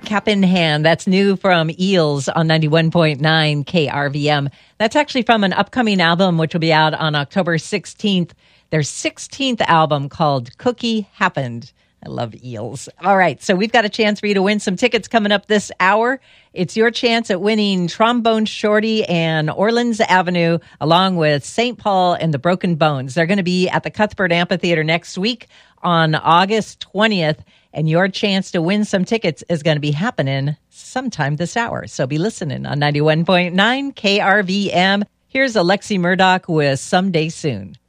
Cap in Hand. That's new from Eels on 91.9 KRVM. That's actually from an upcoming album, which will be out on October 16th. Their 16th album called Cookie Happened. I love Eels. All right, so we've got a chance for you to win some tickets coming up this hour. It's your chance at winning Trombone Shorty and Orleans Avenue, along with St. Paul and the Broken Bones. They're going to be at the Cuthbert Amphitheater next week on August 20th, and your chance to win some tickets is going to be happening sometime this hour. So be listening on 91.9 KRVM. Here's Alexi Murdoch with Someday Soon.